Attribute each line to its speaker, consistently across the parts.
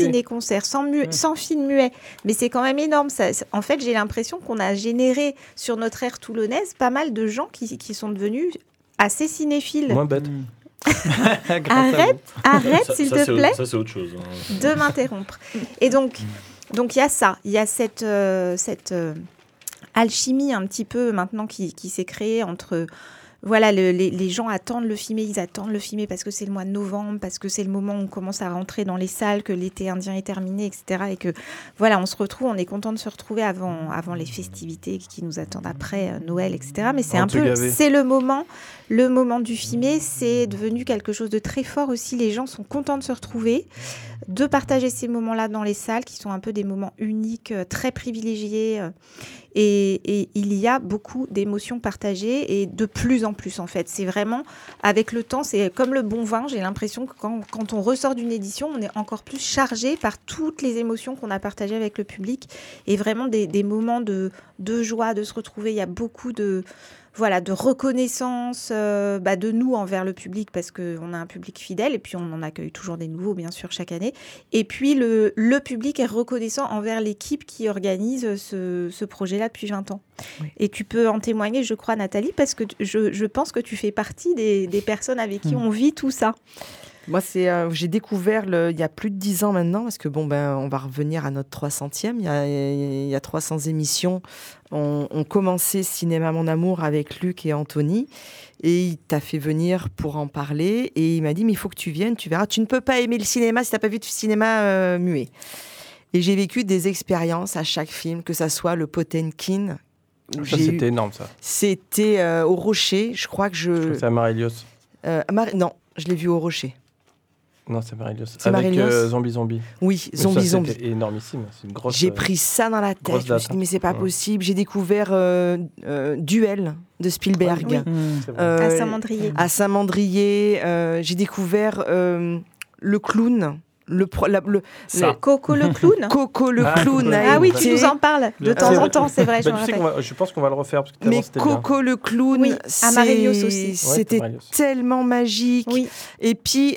Speaker 1: ciné-concert, sans film muet. Mais c'est quand même énorme. En fait, j'ai l'impression qu'on a généré sur notre aire toulonnaise pas mal de gens qui sont devenus assez cinéphiles.
Speaker 2: Moins bête.
Speaker 1: Arrête, s'il te plaît.
Speaker 3: Ça, c'est autre chose.
Speaker 1: De m'interrompre. Et donc il y a ça. Il y a cette alchimie un petit peu maintenant qui s'est créée entre... Voilà, les gens attendent le filmer, ils attendent le filmer parce que c'est le mois de novembre, parce que c'est le moment où on commence à rentrer dans les salles, que l'été indien est terminé, etc. Et que, voilà, on se retrouve, on est content de se retrouver avant les festivités qui nous attendent après, Noël, etc. Mais c'est le moment du filmer, c'est devenu quelque chose de très fort aussi. Les gens sont contents de se retrouver, de partager ces moments-là dans les salles, qui sont un peu des moments uniques, très privilégiés. Et il y a beaucoup d'émotions partagées et de plus en plus en fait. C'est vraiment, avec le temps, c'est comme le bon vin. J'ai l'impression que quand on ressort d'une édition, on est encore plus chargé par toutes les émotions qu'on a partagées avec le public et vraiment des moments de joie, de se retrouver. Il y a beaucoup de reconnaissance de nous envers le public parce qu'on a un public fidèle et puis on en accueille toujours des nouveaux bien sûr chaque année. Et puis le public est reconnaissant envers l'équipe qui organise ce projet-là depuis 20 ans. Oui. Et tu peux en témoigner, je crois, Nathalie, parce que je pense que tu fais partie des personnes avec qui on vit tout ça.
Speaker 4: Moi, j'ai découvert il y a plus de 10 ans maintenant, parce que on va revenir à notre 300e. Il y a 300 émissions. On commençait Cinéma Mon Amour avec Luc et Anthony. Et il t'a fait venir pour en parler. Et il m'a dit, mais il faut que tu viennes, tu verras. Tu ne peux pas aimer le cinéma si tu n'as pas vu de cinéma muet. Et j'ai vécu des expériences à chaque film, que ça soit le Potemkin.
Speaker 2: C'était énorme, ça.
Speaker 4: C'était au Rocher. Je crois que c'est
Speaker 2: à Marie-Lyos.
Speaker 4: Non, je l'ai vu au Rocher.
Speaker 2: Non, c'est Marie-Lyos.
Speaker 4: C'est
Speaker 2: avec
Speaker 4: Marie-Lyos.
Speaker 2: Zombie.
Speaker 4: Oui, Zombie.
Speaker 2: C'était énormissime. C'est une grosse.
Speaker 4: J'ai pris ça dans la tête. Je me suis dit, mais c'est pas possible. J'ai découvert Duel de Spielberg.
Speaker 1: Oui. À Saint-Mandrier.
Speaker 4: À Saint-Mandrier. J'ai découvert Le Clown.
Speaker 1: Coco le clown.
Speaker 4: Coco le clown.
Speaker 1: Ah oui, tu nous en parles de temps en temps, c'est vrai.
Speaker 2: Je pense qu'on va le refaire. Parce que
Speaker 4: mais Coco bien. Le clown,
Speaker 1: oui, à Marie-Lyos aussi.
Speaker 4: C'était tellement magique. Oui. Et puis,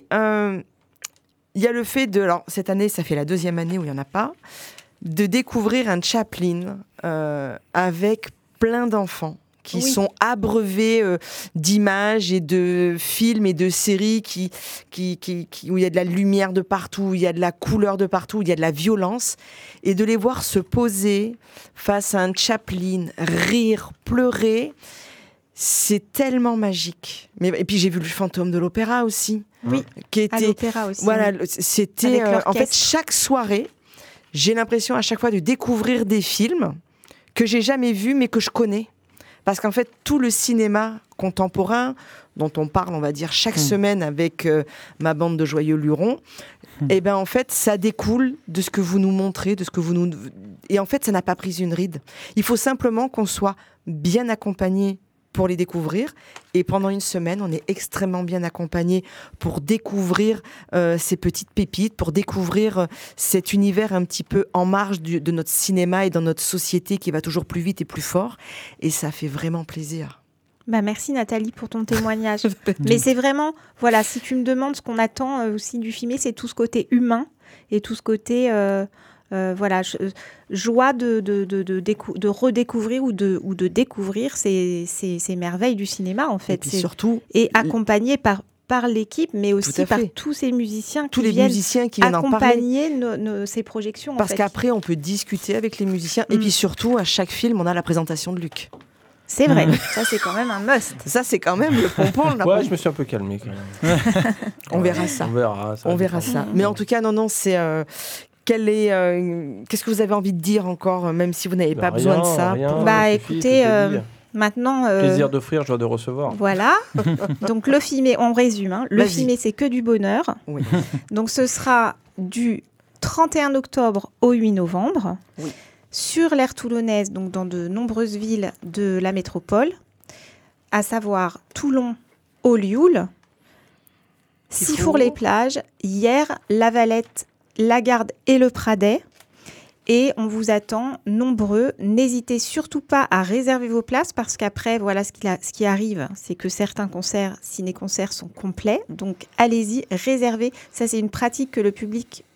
Speaker 4: il y a le fait de... Alors, cette année, ça fait la 2e année où il n'y en a pas, de découvrir un Chaplin avec plein d'enfants qui sont abreuvés d'images et de films et de séries où il y a de la lumière de partout, où il y a de la couleur de partout, où il y a de la violence. Et de les voir se poser face à un Chaplin, rire, pleurer, c'est tellement magique. Et puis j'ai vu le Fantôme de l'Opéra aussi.
Speaker 1: Oui,
Speaker 4: qui était,
Speaker 1: à l'Opéra aussi.
Speaker 4: Voilà, c'était... en fait, chaque soirée, j'ai l'impression à chaque fois de découvrir des films que j'ai jamais vus mais que je connais. Parce qu'en fait, tout le cinéma contemporain, dont on parle, on va dire, chaque semaine avec ma bande de joyeux lurons, et ben en fait, ça découle de ce que vous nous montrez, de ce que vous nous... Et en fait, ça n'a pas pris une ride. Il faut simplement qu'on soit bien accompagné pour les découvrir. Et pendant une semaine, on est extrêmement bien accompagné pour découvrir ces petites pépites, pour découvrir cet univers un petit peu en marge de notre cinéma et dans notre société qui va toujours plus vite et plus fort. Et ça fait vraiment plaisir.
Speaker 1: Merci Nathalie pour ton témoignage. Mais c'est vraiment, voilà, si tu me demandes ce qu'on attend aussi du filmé, c'est tout ce côté humain et tout ce côté... joie de redécouvrir ou de découvrir ces merveilles du cinéma en fait. Et accompagné par l'équipe, mais aussi par tous ces musiciens qui viennent accompagner ces projections.
Speaker 4: Parce qu'après, on peut discuter avec les musiciens. Et puis surtout, à chaque film, on a la présentation de Luc.
Speaker 1: C'est vrai, ça c'est quand même un must.
Speaker 4: Ça c'est quand même le pompon.
Speaker 2: Ouais, je me suis un peu calmé quand même.
Speaker 4: On verra ça. On verra ça. Mais en tout cas, non, c'est... qu'est-ce que vous avez envie de dire encore, même si vous n'avez pas besoin de ça
Speaker 1: écoutez, maintenant...
Speaker 2: Plaisir d'offrir, joie de recevoir.
Speaker 1: Voilà. Donc le filmé, on résume. Le filmé, c'est que du bonheur. Oui. Donc ce sera du 31 octobre au 8 novembre. Oui. Sur l'aire toulonnaise, donc dans de nombreuses villes de la métropole, à savoir Toulon, Olioul, Sifour-les-Plages, Hyères, La Valette, La Garde et le Pradet. Et on vous attend nombreux. N'hésitez surtout pas à réserver vos places parce qu'après, voilà, ce qui arrive, c'est que certains concerts, ciné-concerts sont complets. Donc allez-y, réservez. Ça, c'est une pratique que le public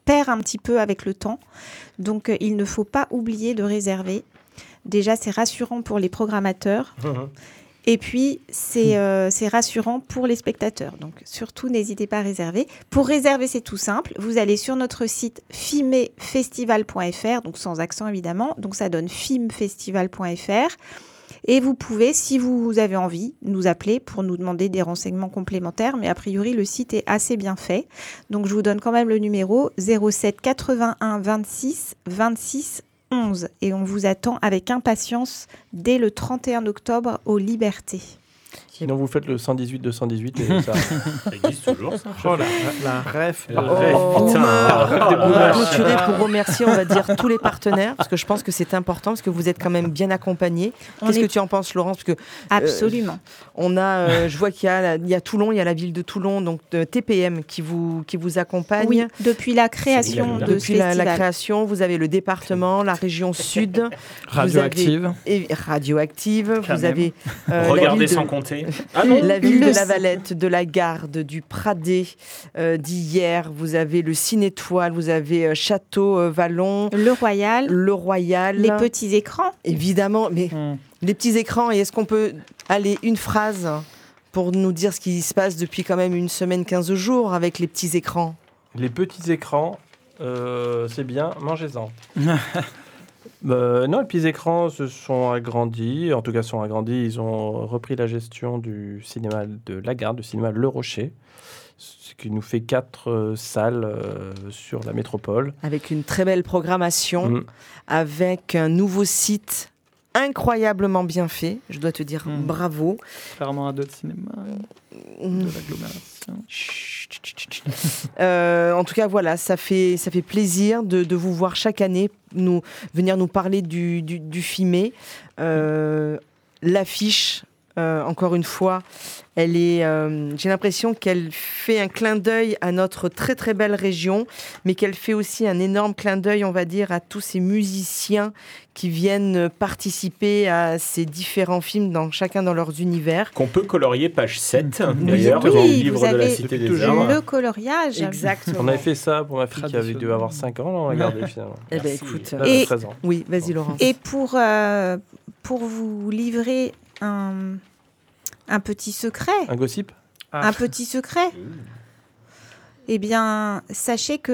Speaker 1: perd un petit peu avec le temps. Donc, il ne faut pas oublier de réserver. Déjà, c'est rassurant pour les programmateurs. Et puis, c'est rassurant pour les spectateurs. Donc, surtout, n'hésitez pas à réserver. Pour réserver, c'est tout simple. Vous allez sur notre site filmefestival.fr, donc sans accent évidemment. Donc, ça donne filmfestival.fr. Et vous pouvez, si vous avez envie, nous appeler pour nous demander des renseignements complémentaires. Mais a priori, le site est assez bien fait. Donc, je vous donne quand même le numéro 07 81 26 26 11. Et on vous attend avec impatience dès le 31 octobre aux Libertés.
Speaker 2: Sinon, vous faites le 118-218 et ça...
Speaker 3: Ça existe toujours, ça.
Speaker 2: Oh la ref.
Speaker 3: La ref, putain.
Speaker 4: On va clôturer pour remercier, on va dire, tous les partenaires, parce que je pense que c'est important, parce que vous êtes quand même bien accompagnés. Qu'est-ce que tu en penses, Laurence? Parce que,
Speaker 1: absolument.
Speaker 4: On a, je vois qu'il y a Toulon, il y a la ville de Toulon, donc TPM qui vous accompagne.
Speaker 1: Oui, depuis la création de ce festival.
Speaker 4: La création, vous avez le département, la région sud.
Speaker 2: Radioactive.
Speaker 4: Radioactive. Vous avez...
Speaker 3: Regardez sans compter.
Speaker 4: La ville de la Valette, de la Garde, du Pradé, d'hier. Vous avez le Ciné-Étoile, vous avez Château Vallon.
Speaker 1: Le Royal. Les petits écrans.
Speaker 4: Évidemment, mais les petits écrans. Et est-ce qu'on peut aller une phrase pour nous dire ce qui se passe depuis quand même une semaine, 15 jours avec les petits écrans?
Speaker 2: Les petits écrans, c'est bien, mangez-en. Non, les petits écrans se sont agrandis. En tout cas, ils ont repris la gestion du cinéma de la Garde, du cinéma Le Rocher, ce qui nous fait 4 salles sur la métropole.
Speaker 4: Avec une très belle programmation, avec un nouveau site incroyablement bien fait. Je dois te dire bravo.
Speaker 5: Clairement à d'autres cinémas de l'agglomération.
Speaker 4: En tout cas, voilà, ça fait plaisir de vous voir chaque année venir nous parler du FIME. L'affiche, encore une fois, elle est, j'ai l'impression qu'elle fait un clin d'œil à notre très très belle région, mais qu'elle fait aussi un énorme clin d'œil, on va dire, à tous ces musiciens qui viennent participer à ces différents films, chacun dans leurs univers.
Speaker 3: Qu'on peut colorier page 7, d'ailleurs, dans le livre de la Cité des Arts.
Speaker 1: Le coloriage.
Speaker 4: Exactement.
Speaker 2: On avait fait ça pour ma fille qui avait dû avoir 5 ans, on l'a regardé finalement.
Speaker 4: Eh bien, écoute.
Speaker 2: Là, j'ai 13 ans.
Speaker 4: Oui, vas-y, Laurence.
Speaker 1: Et pour vous livrer un petit secret.
Speaker 2: Un gossip ?
Speaker 1: Un petit secret. Eh bien, sachez que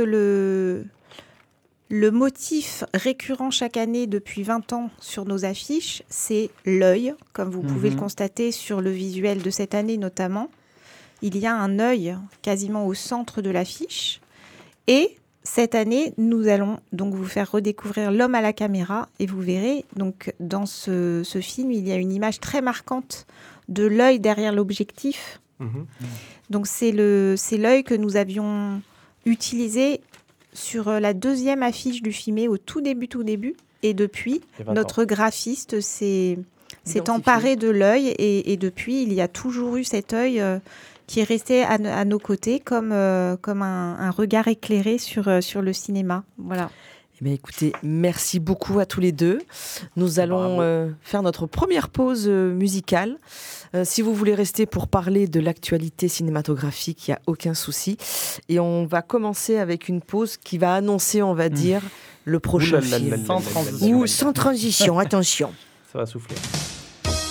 Speaker 1: le motif récurrent chaque année depuis 20 ans sur nos affiches, c'est l'œil, comme vous pouvez le constater sur le visuel de cette année notamment. Il y a un œil quasiment au centre de l'affiche. Et cette année, nous allons donc vous faire redécouvrir l'homme à la caméra. Et vous verrez, donc, dans ce film, il y a une image très marquante de l'œil derrière l'objectif. Donc, c'est l'œil que nous avions utilisé sur la deuxième affiche du FIME au tout début. Et depuis, notre graphiste s'est emparé de l'œil. Et depuis, il y a toujours eu cet œil qui est resté à nos côtés comme un regard éclairé sur le cinéma. Voilà.
Speaker 4: Eh bien, écoutez, merci beaucoup à tous les deux. Nous allons faire notre première pause musicale. Si vous voulez rester pour parler de l'actualité cinématographique, il n'y a aucun souci. Et on va commencer avec une pause qui va annoncer, on va dire, le prochain film.
Speaker 5: Sans transition.
Speaker 4: Ou sans transition, attention.
Speaker 2: Ça va souffler.